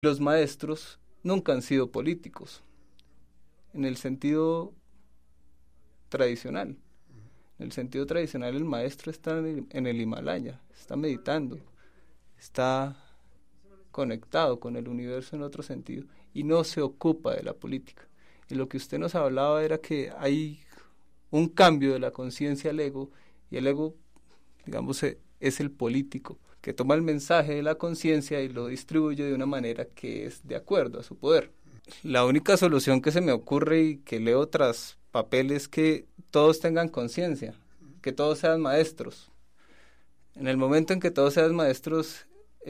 Los maestros nunca han sido políticos, en el sentido tradicional. En el sentido tradicional, el maestro está en el Himalaya, está meditando, está conectado con el universo en otro sentido y no se ocupa de la política. Y lo que usted nos hablaba era que hay un cambio de la conciencia al ego, y el ego, digamos, es el político, que toma el mensaje de la conciencia y lo distribuye de una manera que es de acuerdo a su poder. La única solución que se me ocurre y que leo tras papeles es que todos tengan conciencia, que todos sean maestros. En el momento en que todos sean maestros,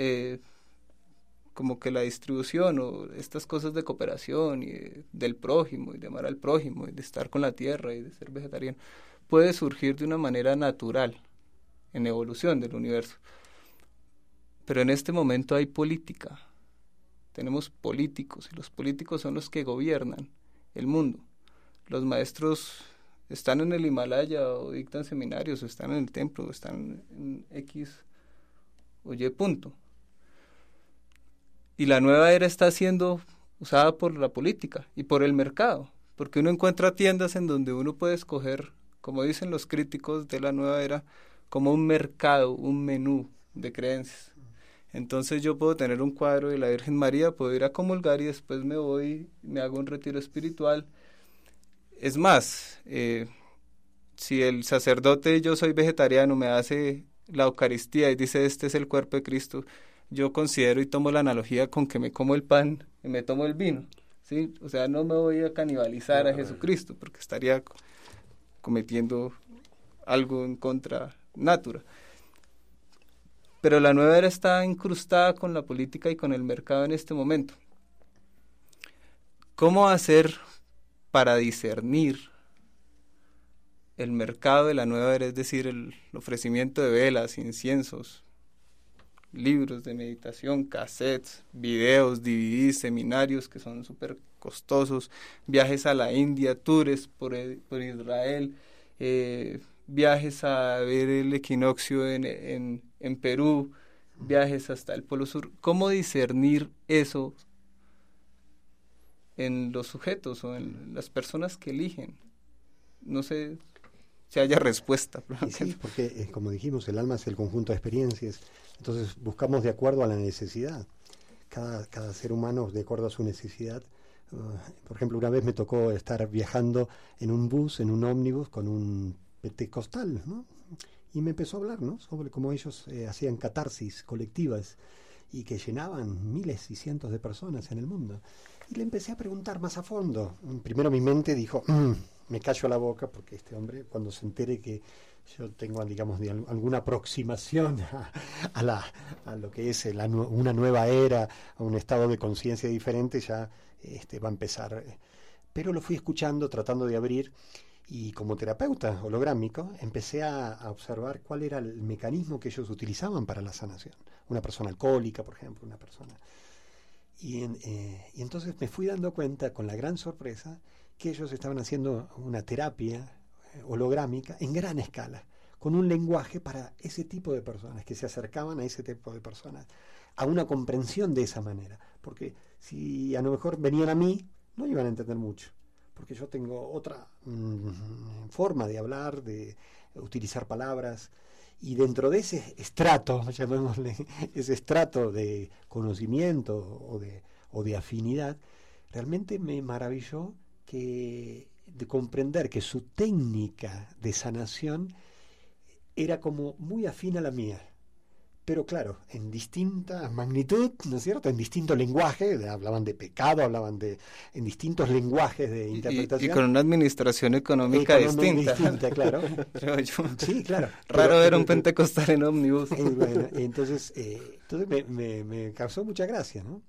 como que la distribución o estas cosas de cooperación y del prójimo y de amar al prójimo y de estar con la tierra y de ser vegetariano puede surgir de una manera natural en evolución del universo. Pero en este momento hay política, tenemos políticos y los políticos son los que gobiernan el mundo. Los maestros están en el Himalaya o dictan seminarios o están en el templo o están en X o Y punto. Y la nueva era está siendo usada por la política y por el mercado, porque uno encuentra tiendas en donde uno puede escoger, como dicen los críticos de la nueva era, como un mercado, un menú de creencias. Entonces yo puedo tener un cuadro de la Virgen María, puedo ir a comulgar y después me voy, me hago un retiro espiritual. Es más, si el sacerdote, yo soy vegetariano, me hace la Eucaristía y dice este es el cuerpo de Cristo, yo considero y tomo la analogía con que me como el pan y me tomo el vino, ¿sí? O sea, no me voy a canibalizar a Jesucristo porque estaría cometiendo algo en contra natura. Pero la nueva era está incrustada con la política y con el mercado en este momento. ¿Cómo hacer para discernir el mercado de la nueva era, es decir, el ofrecimiento de velas, inciensos, libros de meditación, cassettes, videos, DVDs, seminarios que son súper costosos, viajes a la India, tours por Israel, viajes a ver el equinoccio en Perú, viajes hasta el Polo Sur? ¿Cómo discernir eso en los sujetos o en las personas que eligen? No sé si haya respuesta. Sí, porque como dijimos, el alma es el conjunto de experiencias, entonces buscamos de acuerdo a la necesidad. Cada ser humano de acuerdo a su necesidad. Por ejemplo, una vez me tocó estar viajando en un bus, en un ómnibus, con un pentecostal, ¿no? Y me empezó a hablar, ¿no?, sobre cómo ellos hacían catarsis colectivas y que llenaban miles y cientos de personas en el mundo. Y le empecé a preguntar más a fondo. Primero mi mente dijo, me callo la boca porque este hombre, cuando se entere que yo tengo, digamos, alguna aproximación a lo que es una nueva era, a un estado de conciencia diferente, ya va a empezar. Pero lo fui escuchando, tratando de abrir, y como terapeuta holográmico empecé a observar cuál era el mecanismo que ellos utilizaban para la sanación. Una persona alcohólica, por ejemplo, una persona... Y entonces me fui dando cuenta, con la gran sorpresa, que ellos estaban haciendo una terapia holográmica en gran escala, con un lenguaje para ese tipo de personas, que se acercaban a ese tipo de personas, a una comprensión de esa manera. Porque si a lo mejor venían a mí, no iban a entender mucho, porque yo tengo otra forma de hablar, de utilizar palabras, y dentro de ese estrato, llamémosle, ese estrato de conocimiento o de afinidad, realmente me maravilló de comprender que su técnica de sanación era como muy afín a la mía. Pero claro, en distinta magnitud, ¿no es cierto?, en distinto lenguaje, hablaban de pecado, en distintos lenguajes de interpretación. Y con una administración económica distinta, claro. Creo yo. Sí, claro. Raro ver un pentecostal en ómnibus. Bueno, entonces me causó mucha gracia, ¿no?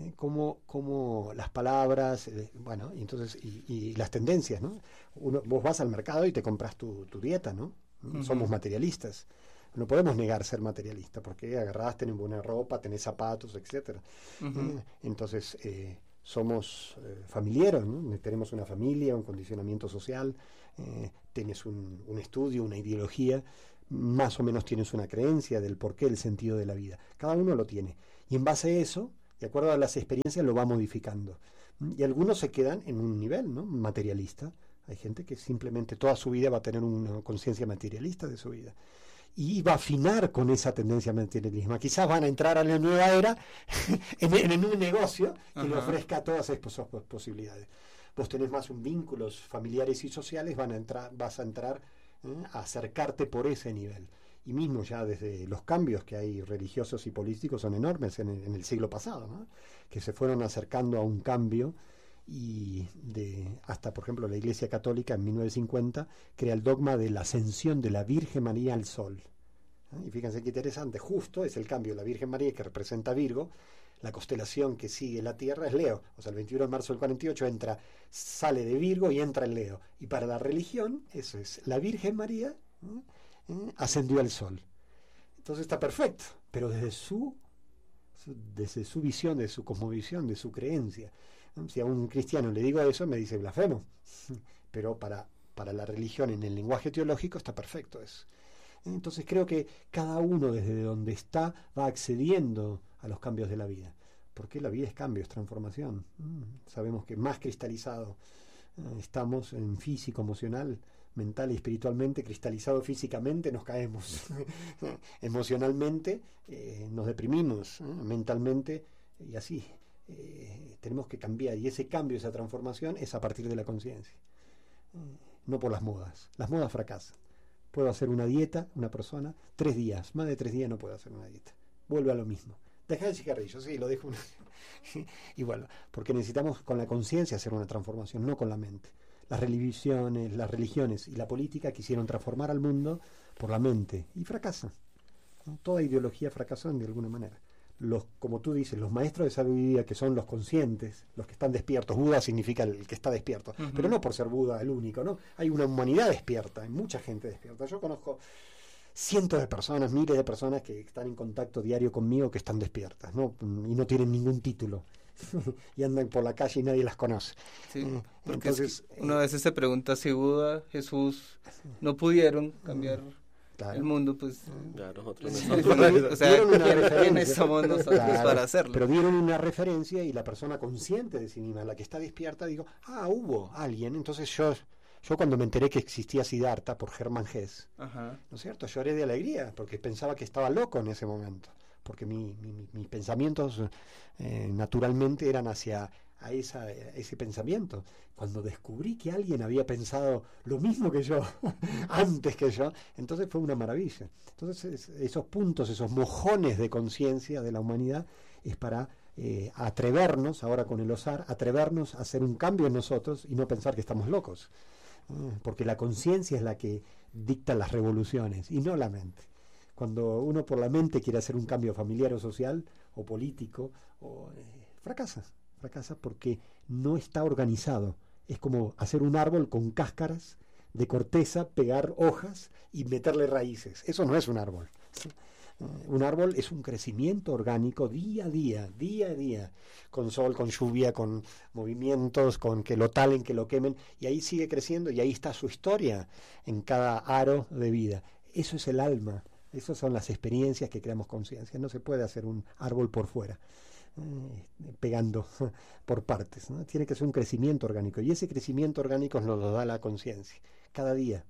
Como las palabras, bueno, y las tendencias, ¿no? Vos vas al mercado y te compras tu dieta, ¿no? Uh-huh. Somos materialistas. No podemos negar ser materialista, porque agarrás, tenés buena ropa, tenés zapatos, etcétera. Uh-huh. Entonces, somos familiares, ¿no? Tenemos una familia, un condicionamiento social, tenés un estudio, una ideología, más o menos tienes una creencia del porqué, el sentido de la vida. Cada uno lo tiene. Y en base a eso, de acuerdo a las experiencias lo va modificando. Y algunos se quedan en un nivel, ¿no?, materialista. Hay gente que simplemente toda su vida va a tener una conciencia materialista de su vida. Y va a afinar con esa tendencia materialismo. Quizás van a entrar a la nueva era en un negocio que le ofrezca todas esas posibilidades. Vos tenés más vínculos familiares y sociales, vas a entrar a acercarte por ese nivel. Y mismo ya desde los cambios que hay religiosos y políticos son enormes en el siglo pasado, ¿no?, que se fueron acercando a un cambio, y hasta, por ejemplo, la Iglesia Católica en 1950 crea el dogma de la ascensión de la Virgen María al Sol. Y fíjense qué interesante, justo es el cambio de la Virgen María, que representa Virgo. La constelación que sigue la Tierra es Leo, o sea, el 21 de marzo del 48 sale de Virgo y entra en Leo. Y para la religión, eso es, la Virgen María ascendió al Sol. Entonces está perfecto, pero desde su visión, de su cosmovisión, de su creencia. Si a un cristiano le digo eso, me dice blasfemo, pero para la religión, en el lenguaje teológico, está perfecto eso. Entonces creo que cada uno desde donde está va accediendo a los cambios de la vida, porque la vida es cambio, es transformación. Sabemos que más cristalizado estamos en físico, emocional, mental y espiritualmente, cristalizado físicamente nos caemos, emocionalmente nos deprimimos, mentalmente, y así. Tenemos que cambiar, y ese cambio, esa transformación es a partir de la conciencia, no por las modas. Las modas fracasan. Puedo hacer una dieta, una persona, 3 días, más de 3 días no puedo hacer una dieta, vuelve a lo mismo. Deja el cigarrillo, sí, lo dejo igual, porque necesitamos con la conciencia hacer una transformación, no con la mente. Las religiones y la política quisieron transformar al mundo por la mente y fracasan, ¿no? Toda ideología fracasó de alguna manera. Como tú dices, los maestros de sabiduría, que son los conscientes, los que están despiertos. Buda significa el que está despierto, pero no por ser Buda el único, ¿no? Hay una humanidad despierta, hay mucha gente despierta. Yo conozco cientos de personas, miles de personas que están en contacto diario conmigo, que están despiertas, ¿no? Y no tienen ningún título y andan por la calle y nadie las conoce. Sí, porque entonces, uno a veces se pregunta si Buda, Jesús no pudieron cambiar el mundo, pues nosotros o sea, ¿quiénes somos nosotros para hacerlo? Pero dieron una referencia, y la persona consciente de sí misma, la que está despierta, digo, hubo alguien. Entonces yo cuando me enteré que existía Siddhartha por Hermann Hesse, ¿no es cierto?, lloré de alegría, porque pensaba que estaba loco en ese momento, porque mis pensamientos naturalmente eran hacia ese pensamiento. Cuando descubrí que alguien había pensado lo mismo que yo antes que yo, entonces fue una maravilla. Entonces esos puntos, esos mojones de conciencia de la humanidad es para atrevernos, ahora con el OSAR, atrevernos a hacer un cambio en nosotros y no pensar que estamos locos, porque la conciencia es la que dicta las revoluciones y no la mente. Cuando uno por la mente quiere hacer un cambio familiar o social o político, fracasa porque no está organizado. Es como hacer un árbol con cáscaras de corteza, pegar hojas y meterle raíces. Eso no es un árbol. Un árbol es un crecimiento orgánico día a día, con sol, con lluvia, con movimientos, con que lo talen, que lo quemen, y ahí sigue creciendo, y ahí está su historia en cada aro de vida. Eso es el alma. Esas son las experiencias que creamos conciencia. No se puede hacer un árbol por fuera, pegando por partes, ¿no? Tiene que ser un crecimiento orgánico, y ese crecimiento orgánico nos lo da la conciencia, cada día.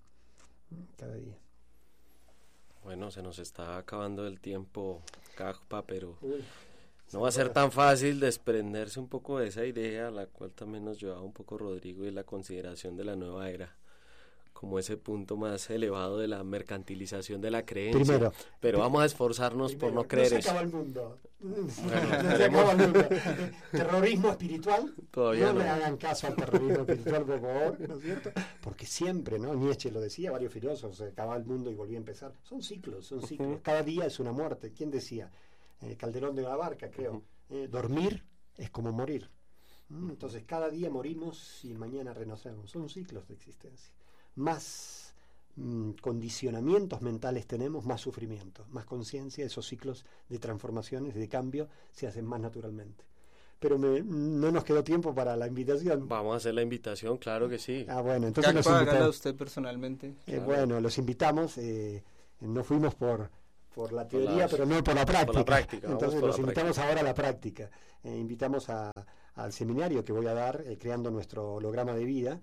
Bueno, se nos está acabando el tiempo, Cagpa, pero no va a ser tan fácil desprenderse un poco de esa idea, a la cual también nos llevaba un poco Rodrigo, y la consideración de la nueva era como ese punto más elevado de la mercantilización de la creencia. Pero vamos a esforzarnos por no creer eso. Se acaba el mundo. Se acaba el mundo. Terrorismo espiritual. Todavía no le hagan caso al terrorismo espiritual, por favor, ¿no es cierto? Porque siempre, ¿no? Nietzsche lo decía, varios filósofos, se acaba el mundo y volvía a empezar. Son ciclos. Cada día es una muerte. ¿Quién decía? Calderón de la Barca, creo. Dormir es como morir. Entonces cada día morimos y mañana renacemos. Son ciclos de existencia. Más condicionamientos mentales tenemos, más sufrimiento, más conciencia. Esos ciclos de transformaciones, de cambio, se hacen más naturalmente. Pero no nos quedó tiempo para la invitación. Vamos a hacer la invitación, claro que sí. Bueno, entonces los invitamos. ¿Usted personalmente? Bueno, los invitamos. No fuimos por por la teoría, pero no por la práctica. Por la práctica. Entonces los invitamos ahora a la práctica. Invitamos al seminario que voy a dar, creando nuestro holograma de vida,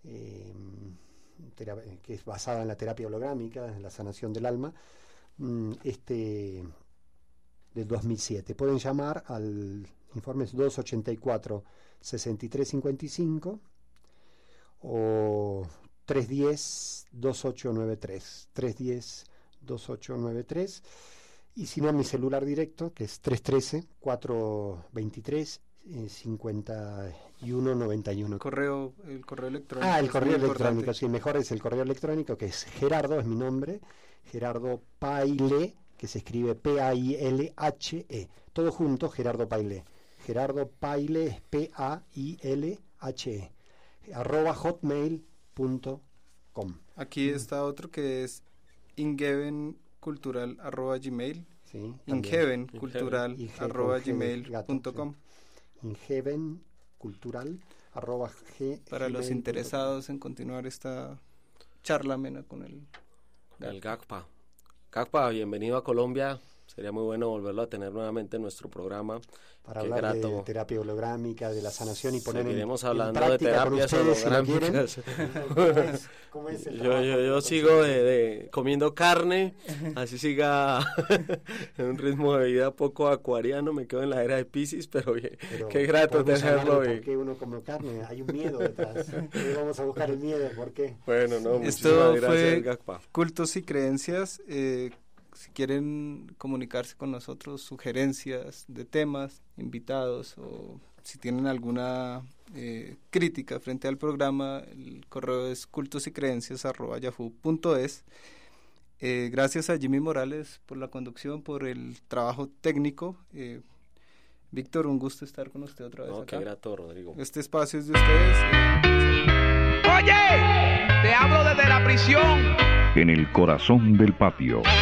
que es basada en la terapia holográmica, en la sanación del alma, del 2007. Pueden llamar al informe 284-6355 o 310-2893. 310-2893. Y si no, mi celular directo, que es 313-423-5191. El correo electrónico. El correo electrónico, sí, mejor es el correo electrónico, que es Gerardo, es mi nombre, Gerardo Paile, que se escribe P-A-I-L-H-E. Todo junto, Gerardo Paile. Gerardo Paile es P-A-I-L-H-E. @hotmail.com. Aquí está otro que es ingevencultural@gmail. Sí, ingevencultural@gmail.com. Ingevencultural@gmail.com. Para los interesados en continuar esta charla amena con el GACPA. GACPA, bienvenido a Colombia. Sería muy bueno volverlo a tener nuevamente en nuestro programa. Para hablar de terapia holográmica, de la sanación y poner seguiremos en hablando práctica de terapias con ustedes, holográmicas. si ¿Cómo es el yo sigo comiendo carne, así siga en un ritmo de vida poco acuariano, me quedo en la era de Piscis, pero qué grato tenerlo. ¿Por qué uno come carne? Hay un miedo detrás. Vamos a buscar el miedo, ¿por qué? Bueno, no, esto gracias, fue GACPA. Cultos y Creencias. Si quieren comunicarse con nosotros, sugerencias de temas, invitados, o si tienen alguna crítica frente al programa, el correo es cultosycreencias@yahoo.es. Gracias a Jimmy Morales por la conducción, por el trabajo técnico. Víctor, un gusto estar con usted otra vez acá. Qué grato, Rodrigo. Este espacio es de ustedes. Oye, te hablo desde la prisión. En el corazón del patio.